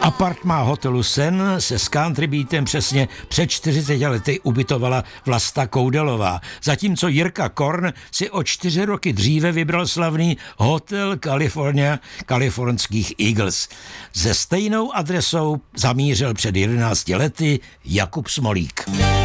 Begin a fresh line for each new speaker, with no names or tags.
apartmá hotelu Sen se s country beatem přesně před 40 lety ubytovala Vlasta Koudelová, zatímco Jirka Korn si o 4 roky dříve vybral slavný Hotel California kalifornských Eagles. Se stejnou adresou zamířil před 11 lety Jakub Smolík.